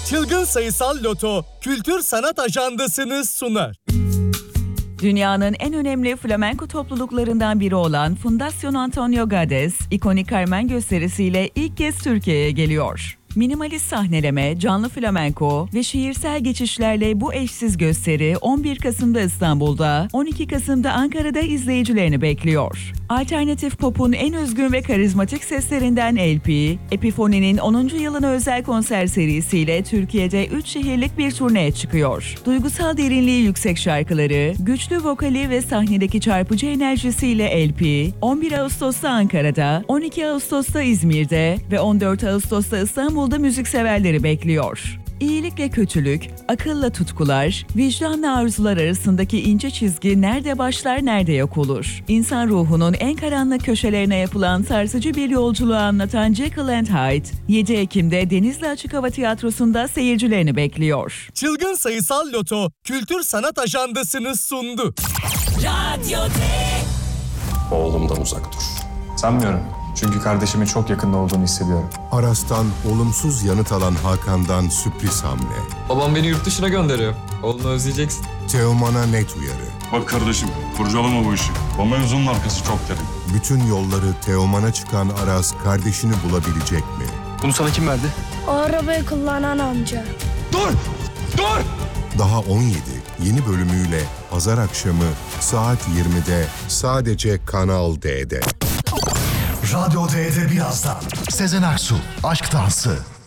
Çılgın Sayısal Loto Kültür Sanat Ajandası'nı sunar. Dünyanın en önemli flamenko topluluklarından biri olan Fundación Antonio Gades, ikonik Carmen gösterisiyle ilk kez Türkiye'ye geliyor. Minimalist sahneleme, canlı flamenko ve şiirsel geçişlerle bu eşsiz gösteri 11 Kasım'da İstanbul'da, 12 Kasım'da Ankara'da izleyicilerini bekliyor. Alternatif pop'un en özgün ve karizmatik seslerinden LP, Epifoni'nin 10. yılına özel konser serisiyle Türkiye'de 3 şehirlik bir turneye çıkıyor. Duygusal derinliği yüksek şarkıları, güçlü vokali ve sahnedeki çarpıcı enerjisiyle LP, 11 Ağustos'ta Ankara'da, 12 Ağustos'ta İzmir'de ve 14 Ağustos'ta İstanbul'da müzikseverleri bekliyor. İyilikle kötülük, akılla tutkular, vicdanla arzular arasındaki ince çizgi nerede başlar nerede yok olur. İnsan ruhunun en karanlık köşelerine yapılan sarsıcı bir yolculuğu anlatan Jekyll and Hyde, 7 Ekim'de Denizli Açık Hava Tiyatrosu'nda seyircilerini bekliyor. Çılgın Sayısal Loto Kültür Sanat Ajandası'nı sundu. Oğlumdan uzak dur. Sanmıyorum. Çünkü kardeşimin çok yakında olduğunu hissediyorum. Aras'tan olumsuz yanıt alan Hakan'dan sürpriz hamle. Babam beni yurt dışına gönderiyor. Oğlunu özleyeceksin. Teoman'a net uyarı. Bak kardeşim, kurcalama bu işi. O mevzunun arkası çok derin. Bütün yolları Teoman'a çıkan Aras kardeşini bulabilecek mi? Bunu sana kim verdi? O arabayı kullanan amca. Dur! Dur! Daha 17 yeni bölümüyle pazar akşamı saat 20'de sadece Kanal D'de. Radyo D'de birazdan. Sezen Aksu, Aşk Dansı.